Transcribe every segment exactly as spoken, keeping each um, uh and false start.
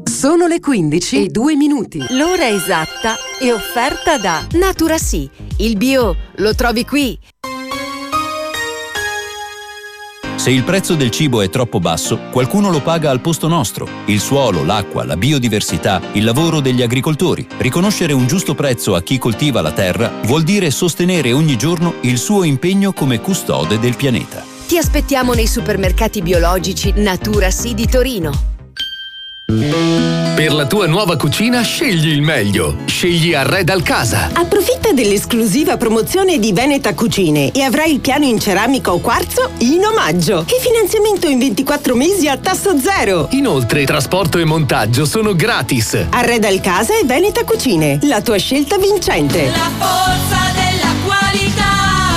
Sono le quindici e due minuti. L'ora esatta è offerta da Naturasì. Il bio lo trovi qui. Se il prezzo del cibo è troppo basso, qualcuno lo paga al posto nostro. Il suolo, l'acqua, la biodiversità, il lavoro degli agricoltori. Riconoscere un giusto prezzo a chi coltiva la terra vuol dire sostenere ogni giorno il suo impegno come custode del pianeta. Ti aspettiamo nei supermercati biologici Naturasì di Torino. Per la tua nuova cucina scegli il meglio. Scegli Arredal Casa. Approfitta dell'esclusiva promozione di Veneta Cucine e avrai il piano in ceramica o quarzo in omaggio. E finanziamento in ventiquattro mesi a tasso zero. Inoltre trasporto e montaggio sono gratis. Arredal Casa e Veneta Cucine, la tua scelta vincente. La forza della qualità.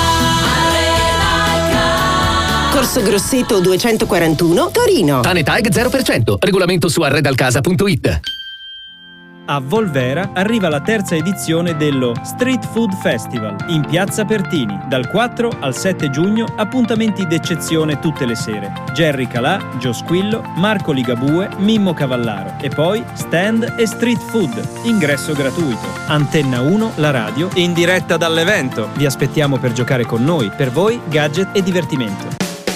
Corso Grosseto duecentoquarantuno, Torino. Tanetag zero per cento. Regolamento su arredalcasa punto it. A Volvera arriva la terza edizione dello Street Food Festival in Piazza Pertini. Dal quattro al sette giugno, appuntamenti d'eccezione tutte le sere. Jerry Calà, Gio Squillo, Marco Ligabue, Mimmo Cavallaro. E poi stand e street food. Ingresso gratuito. Antenna uno, la radio, in diretta dall'evento. Vi aspettiamo per giocare con noi. Per voi, gadget e divertimento.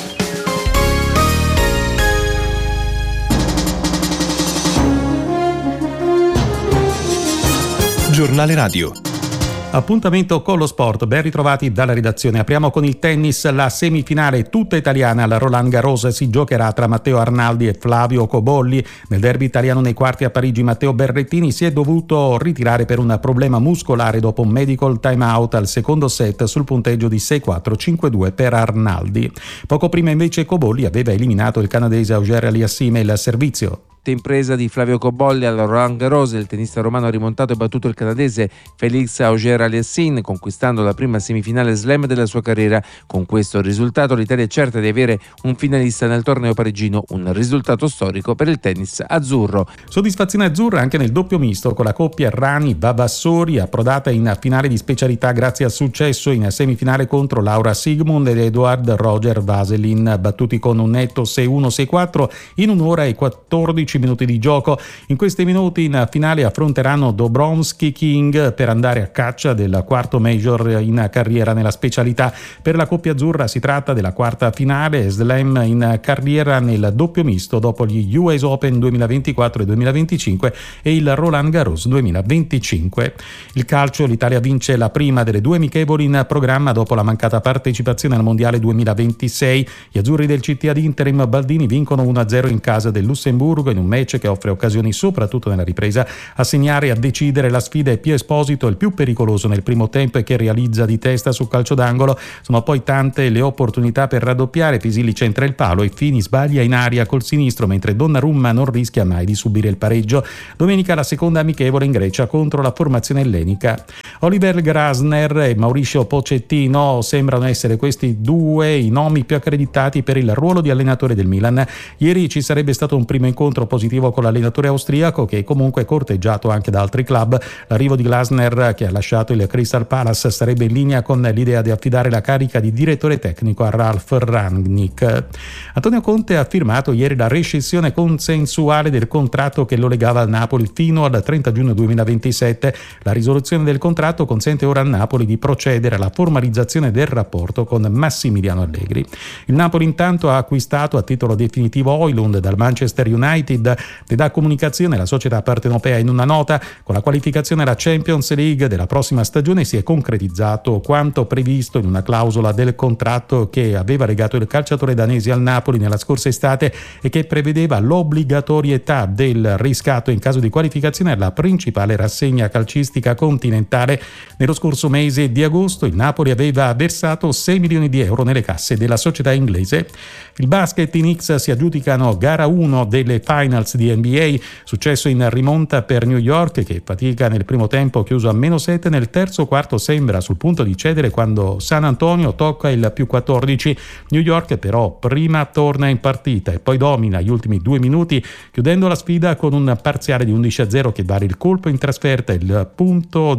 Giornale Radio. Appuntamento con lo sport, ben ritrovati dalla redazione. Apriamo con il tennis, la semifinale tutta italiana alla Roland Garros si giocherà tra Matteo Arnaldi e Flavio Cobolli. Nel derby italiano nei quarti a Parigi Matteo Berrettini si è dovuto ritirare per un problema muscolare dopo un medical time out al secondo set sul punteggio di sei quattro cinque due per Arnaldi. Poco prima invece Cobolli aveva eliminato il canadese Auger Aliassime il servizio. Impresa di Flavio Cobolli al Roland Garros, il tennista romano ha rimontato e battuto il canadese Félix Auger-Aliassime, conquistando la prima semifinale slam della sua carriera. Con questo risultato l'Italia è certa di avere un finalista nel torneo parigino, un risultato storico per il tennis azzurro. Soddisfazione azzurra anche nel doppio misto con la coppia Rani-Vavassori, approdata in finale di specialità grazie al successo in semifinale contro Laura Sigmund ed Eduard Roger Vaselin, battuti con un netto sei uno sei quattro in un'ora e quattordici minuti di gioco. In questi minuti in finale affronteranno Dobromski King per andare a caccia del quarto major in carriera nella specialità. Per la coppia azzurra si tratta della quarta finale slam in carriera nel doppio misto dopo gli U S Open duemilaventiquattro e duemilaventicinque e il Roland Garros duemilaventicinque. Il calcio, l'Italia vince la prima delle due amichevoli in programma dopo la mancata partecipazione al mondiale duemilaventisei. Gli azzurri del C T ad interim Baldini vincono uno a zero in casa del Lussemburgo in un match che offre occasioni soprattutto nella ripresa. A segnare e a decidere la sfida è Pio Esposito, il più pericoloso nel primo tempo e che realizza di testa sul calcio d'angolo. Sono poi tante le opportunità per raddoppiare. Pisilli centra il palo e Fini sbaglia in aria col sinistro, mentre Donnarumma non rischia mai di subire il pareggio. Domenica la seconda amichevole in Grecia contro la formazione ellenica. Oliver Grasner e Mauricio Pochettino sembrano essere questi due i nomi più accreditati per il ruolo di allenatore del Milan. Ieri ci sarebbe stato un primo incontro positivo con l'allenatore austriaco, che è comunque corteggiato anche da altri club. L'arrivo di Glasner, che ha lasciato il Crystal Palace, sarebbe in linea con l'idea di affidare la carica di direttore tecnico a Ralf Rangnick. Antonio Conte ha firmato ieri la rescissione consensuale del contratto che lo legava al Napoli fino al trenta giugno duemilaventisette. La risoluzione del contratto consente ora al Napoli di procedere alla formalizzazione del rapporto con Massimiliano Allegri. Il Napoli intanto ha acquistato a titolo definitivo Højlund dal Manchester United. Ne dà comunicazione la società partenopea in una nota. Con la qualificazione alla Champions League della prossima stagione si è concretizzato quanto previsto in una clausola del contratto che aveva legato il calciatore danese al Napoli nella scorsa estate e che prevedeva l'obbligatorietà del riscatto in caso di qualificazione alla principale rassegna calcistica continentale. Nello scorso mese di agosto il Napoli aveva versato sei milioni di euro nelle casse della società inglese. Il basket, i Knicks si aggiudicano gara uno delle finals di N B A, successo in rimonta per New York che fatica nel primo tempo chiuso a meno sette, nel terzo quarto sembra sul punto di cedere quando San Antonio tocca il più quattordici. New York però prima torna in partita e poi domina gli ultimi due minuti chiudendo la sfida con un parziale di undici a zero che vale il colpo in trasferta, il punto dell'uno a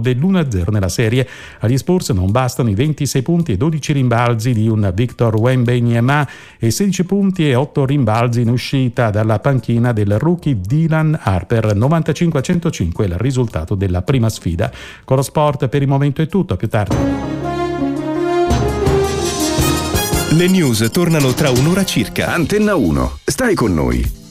uno a zero nella serie. Agli Spurs non bastano i ventisei punti e dodici rimbalzi di un Victor Wembanyama e sedici punti e otto rimbalzi in uscita dalla panchina del rookie Dylan Harper. novantacinque a centocinque il risultato della prima sfida. Con lo sport per il momento è tutto, a più tardi. Le news tornano tra un'ora circa. Antenna uno, stai con noi.